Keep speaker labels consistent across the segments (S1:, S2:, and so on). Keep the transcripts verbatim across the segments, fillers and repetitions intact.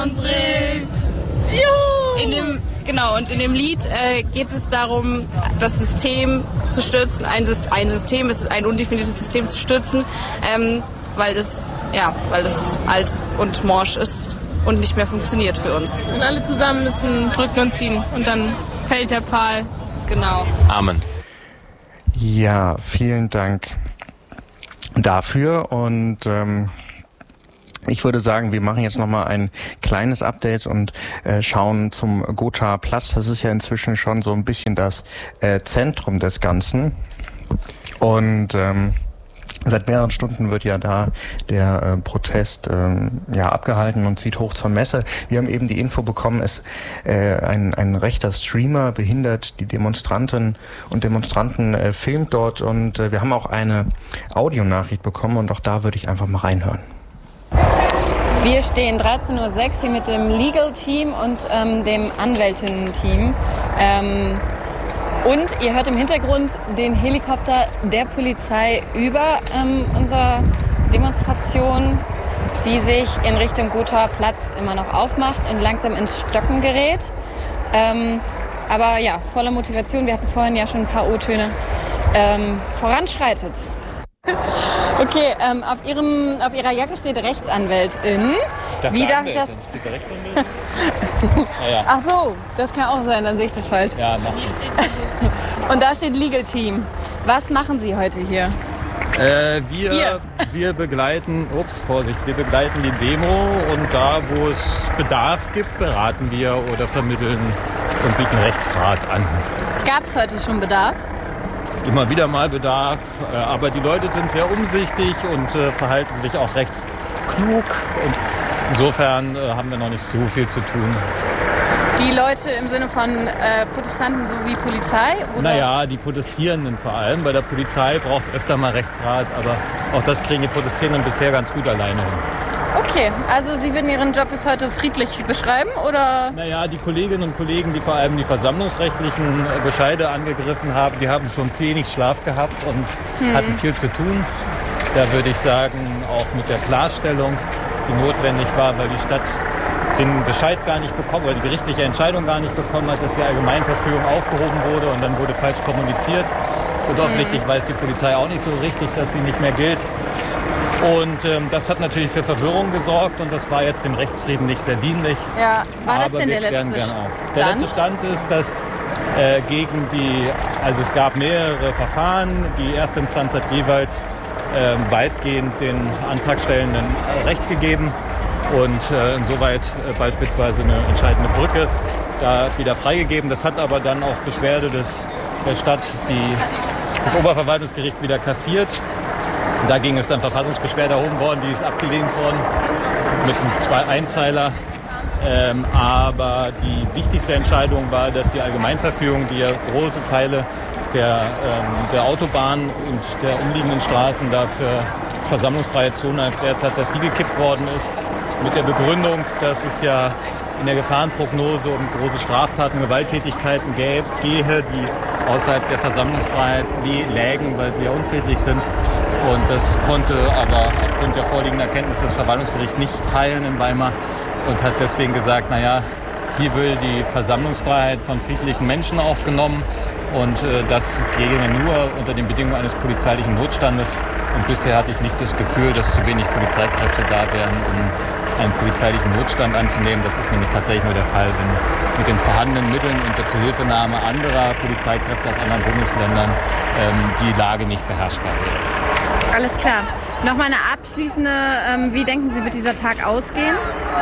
S1: uns regt. Juhu! In dem, genau, und in dem Lied äh, geht es darum, das System zu stürzen. Ein, ein System ist ein undefiniertes System zu stürzen, ähm, weil das, ja, weil das alt und morsch ist und nicht mehr funktioniert für uns.
S2: Und alle zusammen müssen drücken und ziehen und dann fällt der Pfahl.
S1: Genau.
S3: Amen.
S4: Ja, vielen Dank dafür und ähm, ich würde sagen, wir machen jetzt nochmal ein kleines Update und äh, schauen zum Gothaer Platz. Das ist ja inzwischen schon so ein bisschen das äh, Zentrum des Ganzen. Und ähm, seit mehreren Stunden wird ja da der äh, Protest ähm, ja abgehalten und zieht hoch zur Messe. Wir haben eben die Info bekommen, es äh, ein, ein rechter Streamer behindert die Demonstranten und Demonstranten äh, filmt dort und äh, wir haben auch eine Audionachricht bekommen und auch da würde ich einfach mal reinhören.
S5: Wir stehen dreizehn Uhr sechs hier mit dem Legal-Team und ähm, dem Anwältinnen-Team. Ähm, und ihr hört im Hintergrund den Helikopter der Polizei über ähm, unsere Demonstration, die sich in Richtung Gothaer Platz immer noch aufmacht und langsam ins Stocken gerät. Ähm, aber ja, voller Motivation, wir hatten vorhin ja schon ein paar O-Töne, ähm, voranschreitet. Okay, ähm, auf, ihrem, auf Ihrer Jacke steht Rechtsanwältin.
S3: Darf
S5: Wie darf ich das?
S3: Steht da Rechtsanwältin? ja, ja.
S5: Ach so, das kann auch sein, dann sehe ich das falsch.
S3: Ja, mach ich.
S5: Und da steht Legal Team. Was machen Sie heute hier?
S3: Äh, wir,
S5: Ihr.
S3: wir begleiten, ups, Vorsicht, wir begleiten die Demo und da, wo es Bedarf gibt, beraten wir oder vermitteln und bieten Rechtsrat an.
S5: Gab es heute schon Bedarf?
S3: Immer wieder mal Bedarf, äh, aber die Leute sind sehr umsichtig und äh, verhalten sich auch recht klug und insofern äh, haben wir noch nicht so viel zu tun.
S5: Die Leute im Sinne von äh, Protestanten sowie Polizei? Oder?
S3: Naja, die Protestierenden vor allem. Bei der Polizei braucht es öfter mal Rechtsrat, aber auch das kriegen die Protestierenden bisher ganz gut alleine hin.
S5: Okay, also Sie würden Ihren Job bis heute friedlich beschreiben, oder?
S3: Naja, die Kolleginnen und Kollegen, die vor allem die versammlungsrechtlichen Bescheide angegriffen haben, die haben schon wenig Schlaf gehabt und hm. hatten viel zu tun. Da würde ich sagen, auch mit der Klarstellung, die notwendig war, weil die Stadt den Bescheid gar nicht bekommen, oder die gerichtliche Entscheidung gar nicht bekommen hat, dass die Allgemeinverfügung aufgehoben wurde und dann wurde falsch kommuniziert. Und offensichtlich hm. weiß die Polizei auch nicht so richtig, dass sie nicht mehr gilt. Und ähm, das hat natürlich für Verwirrung gesorgt und das war jetzt dem Rechtsfrieden nicht sehr dienlich.
S5: Ja, war das
S3: aber
S5: denn der
S3: wir
S5: letzte
S3: gern
S5: Stand?
S3: auf. Der letzte Stand ist, dass äh, gegen die, also es gab mehrere Verfahren. Die erste Instanz hat jeweils äh, weitgehend den Antragstellenden Recht gegeben und äh, insoweit äh, beispielsweise eine entscheidende Brücke da wieder freigegeben. Das hat aber dann auf Beschwerde des, der Stadt die, das Oberverwaltungsgericht wieder kassiert. Dagegen ist dann Verfassungsbeschwerde erhoben worden, die ist abgelehnt worden mit einem Zwei-Einzeiler. Ähm, aber die wichtigste Entscheidung war, dass die Allgemeinverfügung, die ja große Teile der, ähm, der Autobahn und der umliegenden Straßen dafür versammlungsfreie Zone erklärt hat, dass die gekippt worden ist. Mit der Begründung, dass es ja in der Gefahrenprognose um große Straftaten, Gewalttätigkeiten gäbe, gehe, die außerhalb der Versammlungsfreiheit lägen, weil sie ja unfriedlich sind. Und das konnte aber aufgrund der vorliegenden Erkenntnisse das Verwaltungsgericht nicht teilen in Weimar und hat deswegen gesagt, naja, hier will die Versammlungsfreiheit von friedlichen Menschen aufgenommen und äh, das ginge nur unter den Bedingungen eines polizeilichen Notstandes. Und bisher hatte ich nicht das Gefühl, dass zu wenig Polizeikräfte da wären, um einen polizeilichen Notstand anzunehmen. Das ist nämlich tatsächlich nur der Fall, wenn mit den vorhandenen Mitteln und der Zuhilfenahme anderer Polizeikräfte aus anderen Bundesländern ähm, die Lage nicht beherrschbar wäre.
S5: Alles klar. Nochmal eine abschließende, ähm, wie denken Sie, wird dieser Tag ausgehen?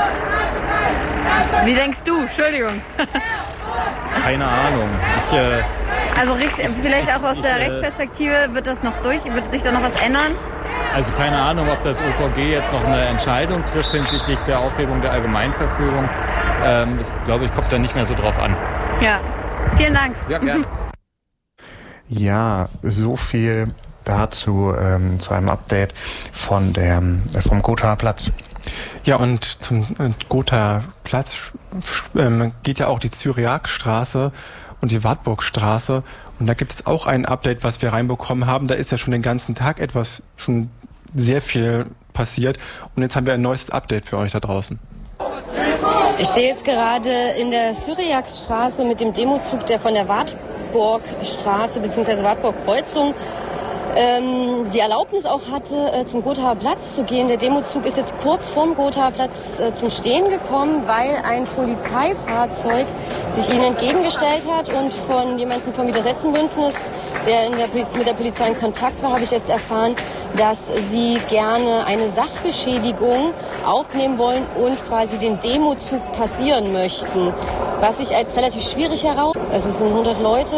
S5: Wie denkst du? Entschuldigung.
S3: Keine Ahnung. Ich, äh,
S5: also vielleicht auch aus
S3: ich,
S5: der
S3: äh,
S5: Rechtsperspektive, wird das noch durch? Wird sich da noch was ändern?
S3: Also keine Ahnung, ob das O V G jetzt noch eine Entscheidung trifft hinsichtlich der Aufhebung der Allgemeinverfügung. Ähm, das, glaube ich, kommt da nicht mehr so drauf an.
S5: Ja, vielen Dank.
S3: Ja, gerne.
S4: Ja, so viel dazu, ähm, zu einem Update von der, äh, vom Gothaer Platz.
S6: Ja, und zum äh, Gothaer Platz ähm, geht ja auch die Cyriakstraße und die Wartburgstraße. Und da gibt es auch ein Update, was wir reinbekommen haben. Da ist ja schon den ganzen Tag etwas, schon sehr viel passiert. Und jetzt haben wir ein neues Update für euch da draußen.
S7: Hilfe! Ich stehe jetzt gerade in der Syriaksstraße mit dem Demozug, der von der Wartburgstraße bzw. Wartburgkreuzung ähm, die Erlaubnis auch hatte, äh, zum Gothaer Platz zu gehen. Der Demozug ist jetzt kurz vorm Gothaer Platz äh, zum Stehen gekommen, weil ein Polizeifahrzeug sich ihnen entgegengestellt hat. Und von jemandem vom Widersetzenbündnis, der, in der mit der Polizei in Kontakt war, habe ich jetzt erfahren, dass sie gerne eine Sachbeschädigung aufnehmen wollen und quasi den Demozug passieren möchten. Was sich als relativ schwierig heraus. Also es sind hundert Leute.